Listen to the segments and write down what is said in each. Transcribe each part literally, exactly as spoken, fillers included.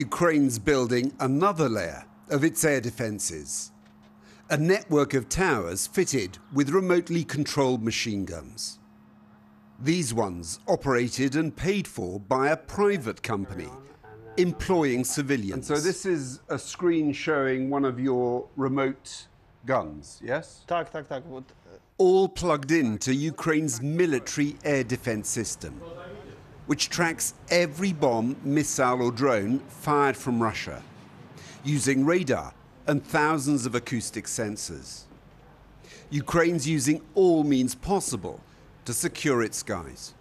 Ukraine's building another layer of its air defences, a network of towers fitted with remotely controlled machine guns. These ones operated and paid for by a private company, employing civilians. And so this is a screen showing one of your remote guns, yes? Так, так, так. All plugged into Ukraine's military air defense system, which tracks every bomb, missile or drone fired from Russia, using radar and thousands of acoustic sensors. Ukraine's using all means possible to secure its skies.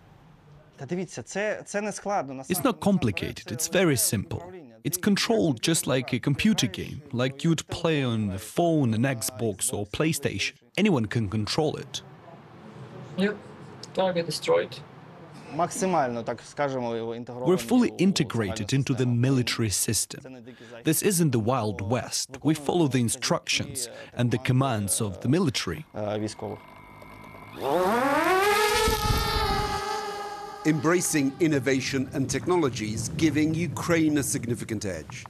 It's not complicated, it's very simple. It's controlled just like a computer game, like you'd play on a phone, an Xbox or PlayStation. Anyone can control it. Yep, target destroyed. We're fully integrated into the military system. This isn't the Wild West. We follow the instructions and the commands of the military. Embracing innovation and technologies, giving Ukraine a significant edge.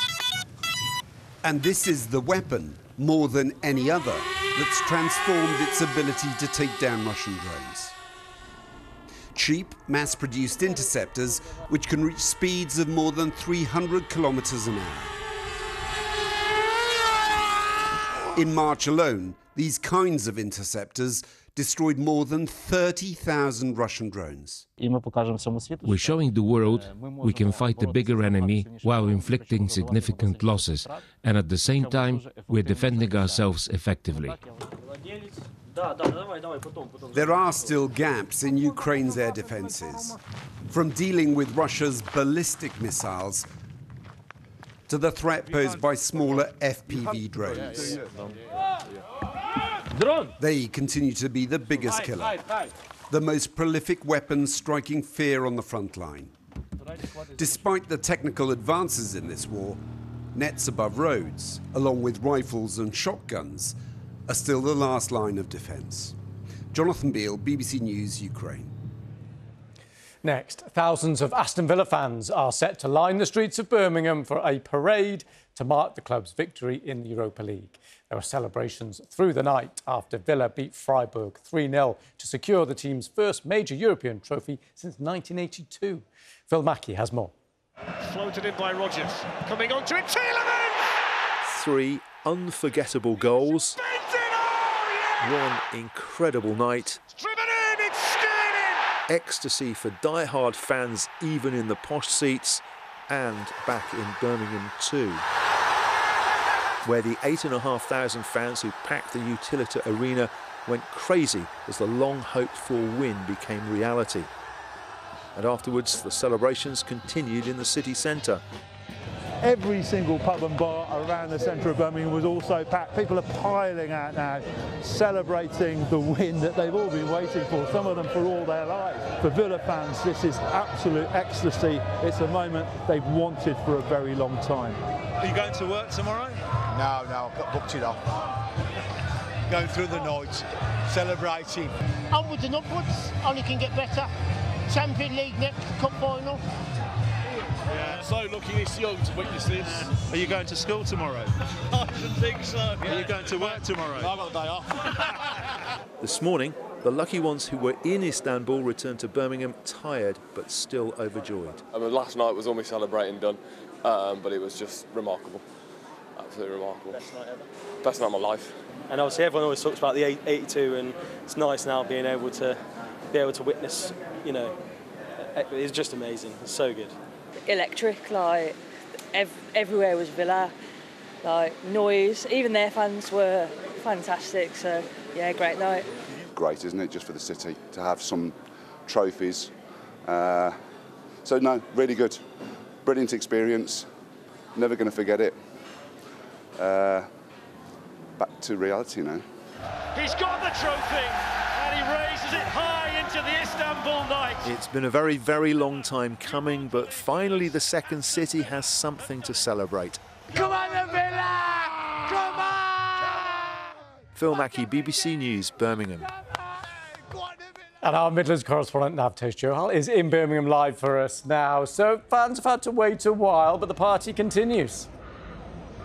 And this is the weapon, more than any other, that's transformed its ability to take down Russian drones. Cheap, mass-produced interceptors which can reach speeds of more than three hundred kilometers an hour. In March alone, these kinds of interceptors destroyed more than thirty thousand Russian drones. We're showing the world we can fight the bigger enemy while inflicting significant losses, and at the same time, we're defending ourselves effectively. There are still gaps in Ukraine's air defences, from dealing with Russia's ballistic missiles to the threat posed by smaller F P V drones. They continue to be the biggest killer, the most prolific weapons striking fear on the front line. Despite the technical advances in this war, nets above roads, along with rifles and shotguns, are still the last line of defence. Jonathan Beale, B B C News, Ukraine. Next, thousands of Aston Villa fans are set to line the streets of Birmingham for a parade to mark the club's victory in the Europa League. There were celebrations through the night after Villa beat Freiburg three nil to secure the team's first major European trophy since nineteen eighty-two. Phil Mackey has more. Floated in by Rodgers. Coming on to it, Tielemans! Three unforgettable goals. One incredible night. Ecstasy for die-hard fans, even in the posh seats, and back in Birmingham too, where the eight and a half thousand fans who packed the Utilita Arena went crazy as the long-hoped-for win became reality. And afterwards, the celebrations continued in the city centre. Every single pub and bar around the centre of Birmingham was also packed. People are piling out now, celebrating the win that they've all been waiting for, some of them for all their lives. For Villa fans, this is absolute ecstasy. It's a moment they've wanted for a very long time. Are you going to work tomorrow? No, no, I've got booked it off. Going through the night, celebrating. Onwards and upwards, only can get better. Champions League next, cup final. Yeah, so lucky this young to witness this. Are you going to school tomorrow? I should think so. Yeah. Are you going to work tomorrow? No, I've got the day off. This morning, the lucky ones who were in Istanbul returned to Birmingham tired but still overjoyed. I mean, last night was all my celebrating done, um, but it was just remarkable. Absolutely remarkable. Best night ever. Best night of my life. And obviously everyone always talks about the eighty-two, and it's nice now being able to be able to witness, you know, it's just amazing. It's so good. Electric, like ev everywhere was Villa, like noise. Even their fans were fantastic. So yeah, great night. Great, isn't it, just for the city to have some trophies. Uh, so no, really good, brilliant experience. Never going to forget it. Uh, back to reality now. He's got the trophy and he raises it high into the Istanbul night. It's been a very, very long time coming, but finally the second city has something to celebrate. Come on, the Villa! Come on! Phil Mackey, B B C News, Birmingham. And our Midlands correspondent, Navtesh Johal, is in Birmingham live for us now. So fans have had to wait a while, but the party continues.